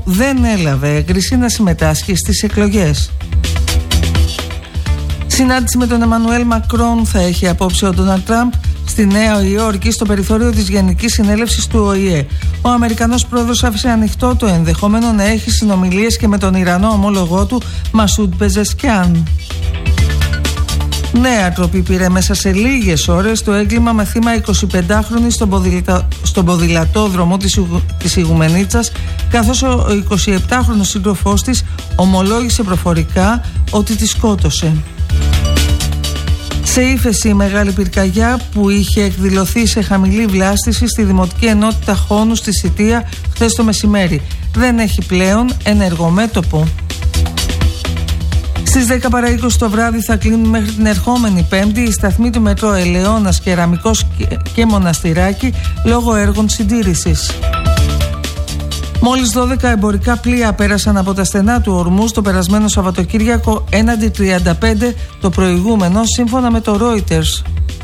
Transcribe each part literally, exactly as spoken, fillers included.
δεν έλαβε έγκριση να συμμετάσχει στις εκλογές. Συνάντηση με τον Εμμανουέλ Μακρόν θα έχει απόψε ο Ντόναλντ Τραμπ στη Νέα Υόρκη, στο περιθώριο της Γενικής Συνέλευσης του Ο Η Ε. Ο Αμερικανός πρόεδρος άφησε ανοιχτό το ενδεχόμενο να έχει συνομιλίες και με τον Ιρανό ομόλογό του Μασούντ Πεζεσκιάν. Νέα τροπή πήρε μέσα σε λίγες ώρες το έγκλημα με θύμα εικοσιπεντάχρονη στον, ποδηλατα... στον ποδηλατόδρομο της, Ιγου... της Ιγουμενίτσας, καθώς ο εικοσιεπτάχρονος σύντροφός της ομολόγησε προφορικά ότι τη σκότωσε. Σε ύφεση η μεγάλη πυρκαγιά που είχε εκδηλωθεί σε χαμηλή βλάστηση στη Δημοτική Ενότητα Χόνου στη Σιτία χθες το μεσημέρι δεν έχει πλέον ενεργομέτωπο. Στις δέκα παρά είκοσι το βράδυ θα κλείνουν μέχρι την ερχόμενη Πέμπτη οι σταθμοί του μετρό Ελαιώνας, Κεραμικός και Μοναστηράκι λόγω έργων συντήρησης. Μόλις δώδεκα εμπορικά πλοία πέρασαν από τα στενά του Ορμούζ το περασμένο Σαββατοκύριακο έναντι τριάντα πέντε το προηγούμενο, σύμφωνα με το Reuters.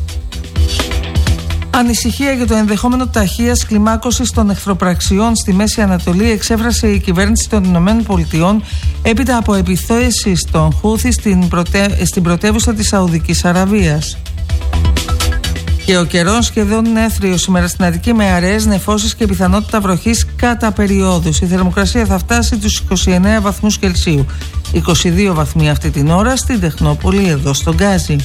Ανησυχία για το ενδεχόμενο ταχείας κλιμάκωσης των εχθροπραξιών στη Μέση Ανατολή εξέφρασε η κυβέρνηση των Ηνωμένων Πολιτειών έπειτα από επιθέσεις των Χούθι στην, πρωτε... στην πρωτεύουσα της Σαουδικής Αραβίας. Και ο καιρός σχεδόν είναι έθριος σήμερα στην Αττική με αραιές νεφώσεις και πιθανότητα βροχής κατά περιόδους. Η θερμοκρασία θα φτάσει τους είκοσι εννέα βαθμούς Κελσίου. είκοσι δύο βαθμοί αυτή την ώρα στην Τεχνόπολη, εδώ στον Γκάζι.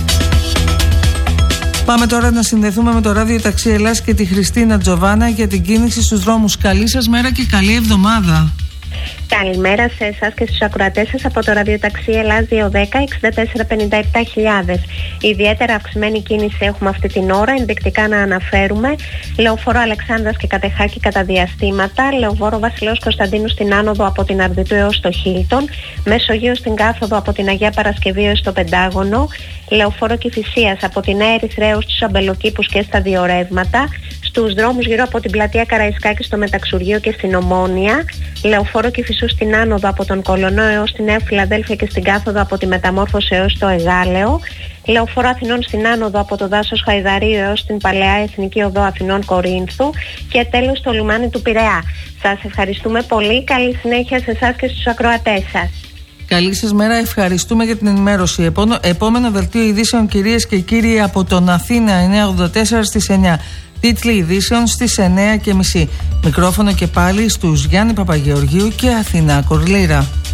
Πάμε τώρα να συνδεθούμε με το Ράδιο Ταξί Ελλάς και τη Χριστίνα Τζοβάνα για την κίνηση στους δρόμους. Καλή σας μέρα και καλή εβδομάδα. Καλημέρα σε εσάς και στους ακροατές σας από το ραδιοταξί Ελλάς δύο δέκα εξήντα τέσσερα πενήντα επτά χιλιάδες. Ιδιαίτερα αυξημένη κίνηση έχουμε αυτή την ώρα, ενδεικτικά να αναφέρουμε Λεωφόρο Αλεξάνδρας και Κατεχάκη κατά διαστήματα, Λεωφόρο Βασιλέως Κωνσταντίνου στην άνοδο από την Αρδιτού έως το Χίλτον, Μεσογείο στην κάθοδο από την Αγία Παρασκευή έως το Πεντάγωνο, Λεωφόρο Κηφισίας από την Νέα Ερυθρέα έως τους Αμπελοκήπους και στα δύο ρεύματα, στους δρόμους γύρω από την πλατεία Καραϊσκάκη στο Μεταξουργείο και στην Ομόνια, Λεωφόρο Κηφισού στην άνοδο από τον Κολονό έως τη Νέα Φιλαδέλφια και στην κάθοδο από τη Μεταμόρφωση έως το Εγάλεο, Λεωφόρο Αθηνών στην άνοδο από το Δάσος Χαϊδαρίου έως την Παλαιά Εθνική Οδό Αθηνών Κορίνθου και τέλος το λιμάνι του Πειραιά. Σας ευχαριστούμε πολύ. Καλή συνέχεια σε εσάς και στους ακροατές σας. Καλή σας μέρα, ευχαριστούμε για την ενημέρωση. Επόμενο, επόμενο δελτίο ειδήσεων, κυρίες και κύριοι, από τον Αθήνα εννιακόσια ογδόντα τέσσερα στις εννιά. Τίτλοι ειδήσεων στις εννιά και μισή. Μικρόφωνο και πάλι στους Γιάννη Παπαγεωργίου και Αθηνά Κορλήρα.